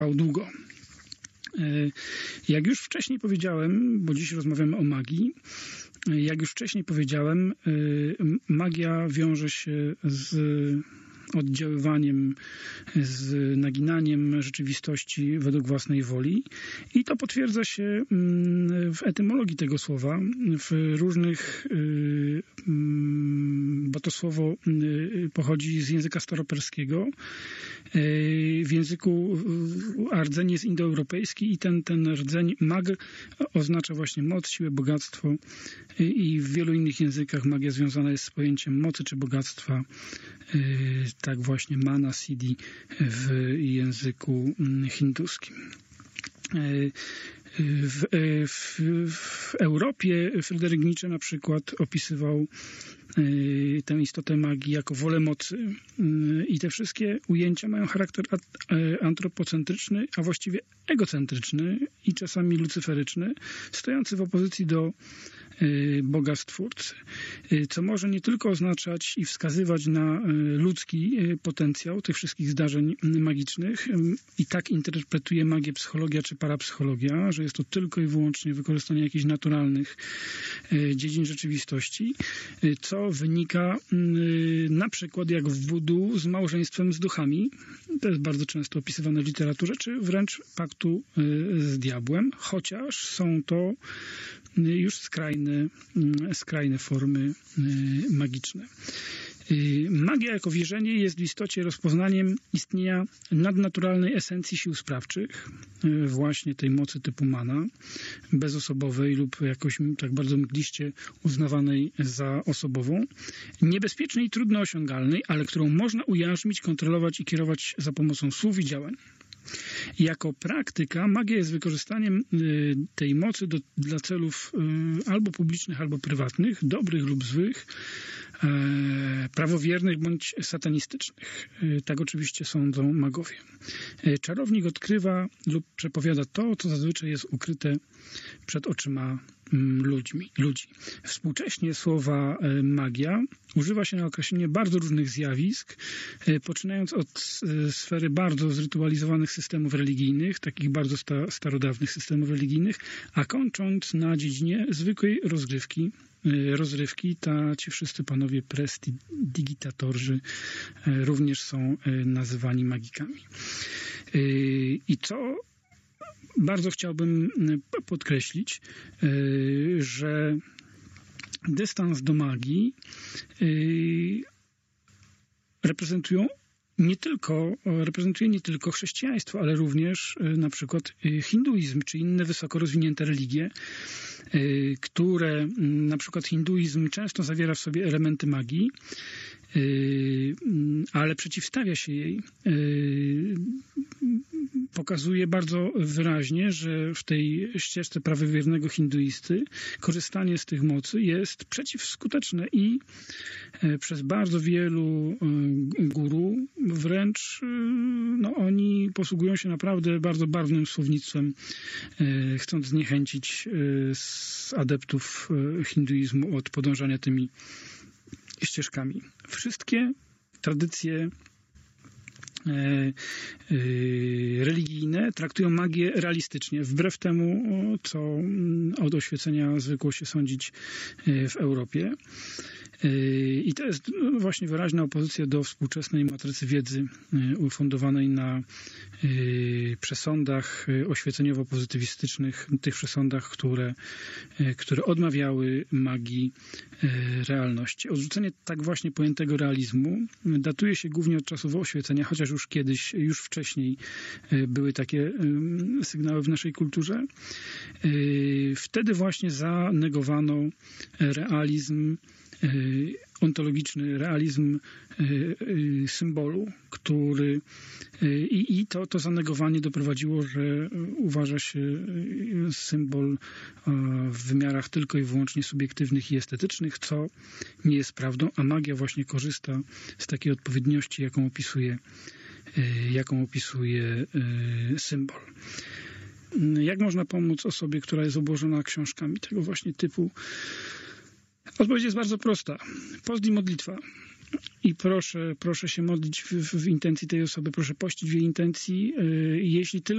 długo. Jak już wcześniej powiedziałem, bo dziś rozmawiamy o magii, jak już wcześniej powiedziałem, magia wiąże się z oddziaływaniem, z naginaniem rzeczywistości według własnej woli. I to potwierdza się w etymologii tego słowa, w różnych, bo to słowo pochodzi z języka staroperskiego. W języku rdzeń jest indoeuropejski i ten rdzeń mag oznacza właśnie moc, siłę, bogactwo i w wielu innych językach magia związana jest z pojęciem mocy czy bogactwa. Tak właśnie mana, siddhi w języku hinduskim. W Europie Fryderyk Nietzsche na przykład opisywał tę istotę magii jako wolę mocy. I te wszystkie ujęcia mają charakter antropocentryczny, a właściwie egocentryczny i czasami lucyferyczny, stojący w opozycji do Boga Stwórcy. Co może nie tylko oznaczać i wskazywać na ludzki potencjał tych wszystkich zdarzeń magicznych. I tak interpretuje magię psychologia czy parapsychologia, że jest to tylko i wyłącznie wykorzystanie jakichś naturalnych dziedzin rzeczywistości, co wynika na przykład jak w voodoo z małżeństwem z duchami. To jest bardzo często opisywane w literaturze, czy wręcz paktu z diabłem, chociaż są to już skrajne formy magiczne. Magia jako wierzenie jest w istocie rozpoznaniem istnienia nadnaturalnej esencji sił sprawczych, właśnie tej mocy typu mana, bezosobowej lub jakoś tak bardzo mgliście uznawanej za osobową, niebezpiecznej i trudno osiągalnej, ale którą można ujarzmić, kontrolować i kierować za pomocą słów i działań. Jako praktyka magia jest wykorzystaniem tej mocy dla celów albo publicznych, albo prywatnych, dobrych lub złych, prawowiernych bądź satanistycznych. Tak oczywiście sądzą magowie. Czarownik odkrywa lub przepowiada to, co zazwyczaj jest ukryte przed oczyma ludzi. Współcześnie słowa magia używa się na określenie bardzo różnych zjawisk, poczynając od sfery bardzo zrytualizowanych systemów religijnych, takich bardzo starodawnych systemów religijnych, a kończąc na dziedzinie zwykłej rozrywki. Ci wszyscy panowie prestidigitatorzy również są nazywani magikami. I co bardzo chciałbym podkreślić, że dystans do magii reprezentuje nie tylko chrześcijaństwo, ale również na przykład hinduizm, czy inne wysoko rozwinięte religie, które na przykład hinduizm często zawiera w sobie elementy magii, ale przeciwstawia się jej. Pokazuje bardzo wyraźnie, że w tej ścieżce prawowiernego hinduisty korzystanie z tych mocy jest przeciwskuteczne i przez bardzo wielu guru wręcz oni posługują się naprawdę bardzo barwnym słownictwem, chcąc zniechęcić adeptów hinduizmu od podążania tymi ścieżkami. Wszystkie tradycje religijne traktują magię realistycznie, wbrew temu, co od oświecenia zwykło się sądzić w Europie. I to jest właśnie wyraźna opozycja do współczesnej matrycy wiedzy ufundowanej na przesądach oświeceniowo-pozytywistycznych, tych przesądach, które odmawiały magii realności. Odrzucenie tak właśnie pojętego realizmu datuje się głównie od czasów oświecenia, chociaż już wcześniej były takie sygnały w naszej kulturze. Wtedy właśnie zanegowano realizm ontologiczny, realizm symbolu, który i to zanegowanie doprowadziło, że uważa się symbol w wymiarach tylko i wyłącznie subiektywnych i estetycznych, co nie jest prawdą, a magia właśnie korzysta z takiej odpowiedniości, jaką opisuje symbol. Jak można pomóc osobie, która jest obłożona książkami tego właśnie typu? Odpowiedź jest bardzo prosta. Post i modlitwa. I proszę się modlić w intencji tej osoby, proszę pościć w jej intencji, jeśli tylko